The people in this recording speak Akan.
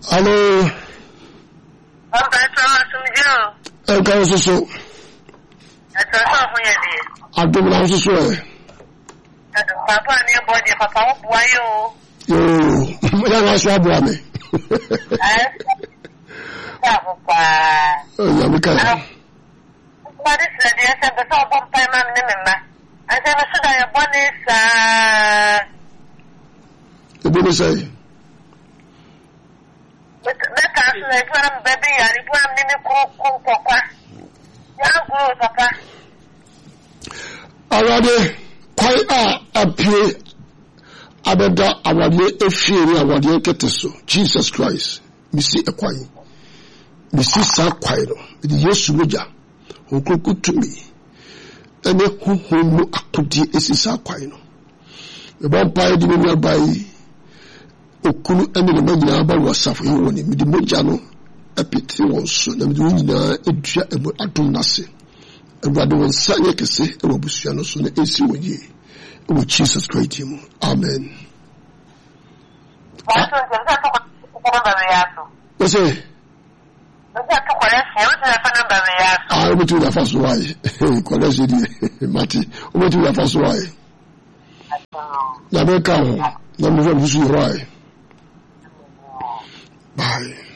Hello. So. I don't know so. Papa near body, Papa, why you? That's what I mean. What is the dear said the top of time and remember? I said, should I have one is the baby say. But that like one baby, I one minute cook, Papa. Young girl, Papa. Already, quite appear. Abeda awade efieri awade keteso Jesus Christ misi ekwai misi sa kwai no de Yesu moja okoku tumi ene huhumu akodi esisa kwai no e bon pai di me bai okunu ene le magina ba wasafo he woni me di moja no epiti won so na me di nyina edua ebo adom nase ewade won sanye kese e wobusua no so na esi woye with Jesus Christ. Amen. What's it? I will do the first way. Mati, over to the first way. Never come. Never see why. Bye.